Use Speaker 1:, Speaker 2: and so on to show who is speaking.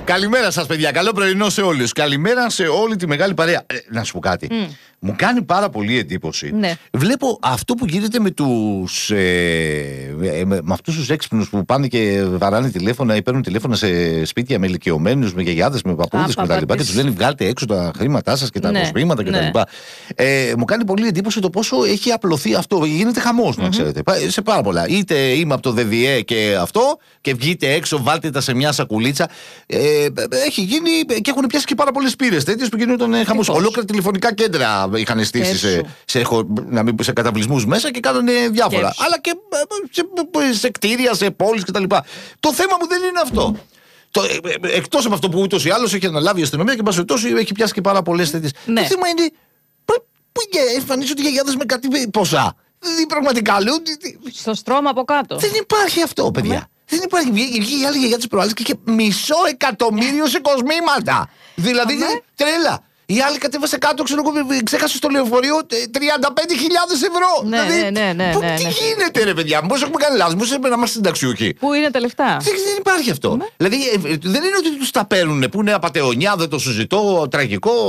Speaker 1: Καλημέρα σας, παιδιά. Καλό πρωινό σε όλους. Καλημέρα σε όλη τη μεγάλη παρέα. Να σου πω κάτι. Μου κάνει πάρα πολύ εντύπωση.
Speaker 2: Ναι.
Speaker 1: Βλέπω αυτό που γίνεται με τους με αυτούς τους έξυπνους που πάνε και βαράνε τηλέφωνα ή παίρνουν τηλέφωνα σε σπίτια με ηλικιωμένους, με γιαγιάδες, με παππούδες κτλ. Και τους λένε βγάλτε έξω τα χρήματά σας και τα αποσπήματα κτλ. Μου κάνει πολύ εντύπωση το πόσο έχει απλωθεί αυτό. Γίνεται χαμός, να ξέρετε. Σε πάρα πολλά. Είτε είμαι από το ΔΔΕ και αυτό, και βγείτε έξω, βάλτε τα σε μια σακουλίτσα. Έχει γίνει και έχουν πιάσει και πάρα πολλές πύρες τέτοιες που γίνονταν χαμός. Ολόκληρα τηλεφωνικά κέντρα είχαν στήσει σε καταβλισμούς μέσα και κάνανε διάφορα. Αλλά και σε κτίρια, σε πόλεις κτλ. Το θέμα μου δεν είναι αυτό. Εκτός από αυτό που ούτως ή άλλως έχει αναλάβει η αστυνομία και εν πάση έχει πιάσει και πάρα πολλές τέτοιες. Το θέμα είναι που εμφανίζονται γιαγιάδες με κάτι ποσά. Δηλαδή πραγματικά λέω.
Speaker 2: Στο στρώμα από κάτω.
Speaker 1: Δεν υπάρχει αυτό, παιδιά. Δεν υπάρχει. Βγήκε η άλλη γιαγιά της προάλλης και είχε 500.000 σε κοσμήματα. Δηλαδή τρέλα. Η άλλη κατέβασε κάτω, ξέχασε στο λεωφορείο 35.000 ευρώ.
Speaker 2: Ναι,
Speaker 1: δηλαδή,
Speaker 2: ναι.
Speaker 1: Τι γίνεται, ρε παιδιά, μήπως έχουμε κάνει λάθος, μήπως να είμαστε συνταξιούχοι.
Speaker 2: Πού είναι τα λεφτά.
Speaker 1: Δεν υπάρχει αυτό. Δηλαδή δεν είναι ότι τους τα παίρνουν, που είναι απατεωνιά, δεν το συζητώ, τραγικό.